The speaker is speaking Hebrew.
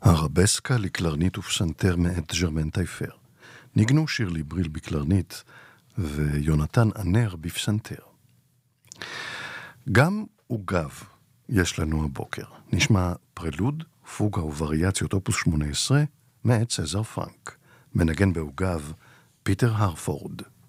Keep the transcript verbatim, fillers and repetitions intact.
הרבסקה לקלרנית ופסנתר מאת ג'רמן טייפר. ניגנו שירלי בריל בקלרנית ויונתן ענר בפסנתר. גם עוגב יש לנו הבוקר. נשמע פרלוד, פוגה ווריאציות אופוס שמונה עשרה מאת סזר פרנק. מנגן בעוגב פיטר הרפורד.